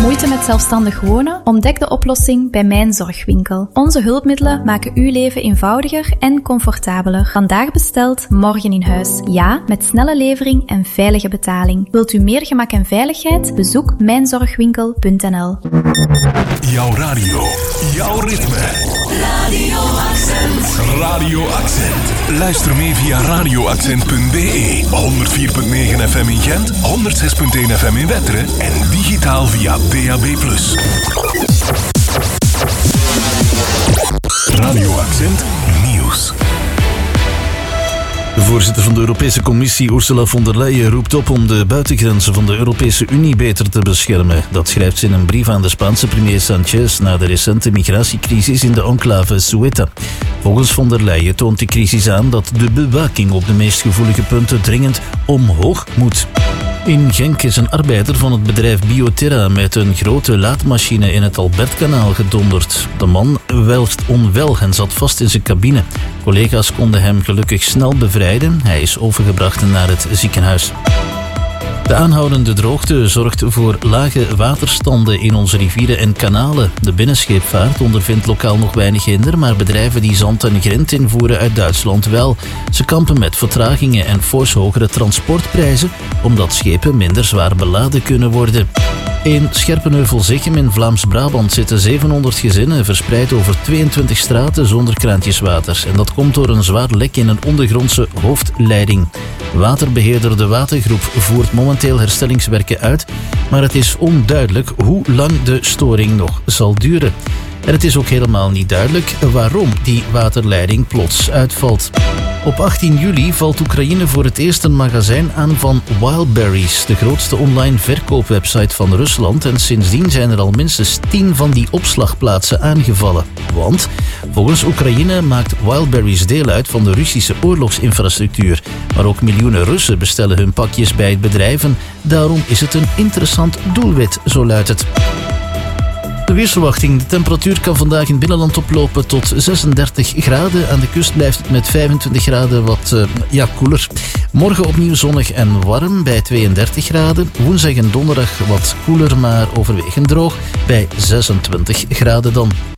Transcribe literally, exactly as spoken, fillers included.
Moeite met zelfstandig wonen? Ontdek de oplossing bij Mijn Zorgwinkel. Onze hulpmiddelen maken uw leven eenvoudiger en comfortabeler. Vandaag besteld, morgen in huis. Ja, met snelle levering en veilige betaling. Wilt u meer gemak en veiligheid? Bezoek mijn zorgwinkel punt n l. Jouw radio, jouw ritme. Radio Accent. Radio Accent. Luister mee via radio accent punt b e, honderd vier komma negen F M in Gent, honderd zes komma één F M in Wetteren en digitaal via D A B plus. Radio Accent Nieuws. De voorzitter van de Europese Commissie, Ursula von der Leyen, roept op om de buitengrenzen van de Europese Unie beter te beschermen. Dat schrijft ze in een brief aan de Spaanse premier Sánchez na de recente migratiecrisis in de enclave Ceuta. Volgens von der Leyen toont de crisis aan dat de bewaking op de meest gevoelige punten dringend omhoog moet. In Genk is een arbeider van het bedrijf Bioterra met een grote laadmachine in het Albertkanaal gedonderd. De man werd onwel en zat vast in zijn cabine. Collega's konden hem gelukkig snel bevrijden. Hij is overgebracht naar het ziekenhuis. De aanhoudende droogte zorgt voor lage waterstanden in onze rivieren en kanalen. De binnenscheepvaart ondervindt lokaal nog weinig hinder, maar bedrijven die zand en grind invoeren uit Duitsland wel. Ze kampen met vertragingen en fors hogere transportprijzen, omdat schepen minder zwaar beladen kunnen worden. In Scherpenheuvel-Zichem in Vlaams-Brabant zitten zevenhonderd gezinnen verspreid over tweeëntwintig straten zonder kraantjeswater. En dat komt door een zwaar lek in een ondergrondse hoofdleiding. Waterbeheerder De Watergroep voert momenteel herstellingswerken uit, maar het is onduidelijk hoe lang de storing nog zal duren. En het is ook helemaal niet duidelijk waarom die waterleiding plots uitvalt. Op achttien juli valt Oekraïne voor het eerst een magazijn aan van Wildberries, de grootste online verkoopwebsite van Rusland. En sindsdien zijn er al minstens tien van die opslagplaatsen aangevallen. Want volgens Oekraïne maakt Wildberries deel uit van de Russische oorlogsinfrastructuur. Maar ook miljoenen Russen bestellen hun pakjes bij het bedrijf en daarom is het een interessant doelwit, zo luidt het. De weersverwachting. De temperatuur kan vandaag in het binnenland oplopen tot zesendertig graden. Aan de kust blijft het met vijfentwintig graden wat uh, ja, koeler. Morgen opnieuw zonnig en warm bij tweeëndertig graden. Woensdag en donderdag wat koeler, maar overwegend droog bij zesentwintig graden dan.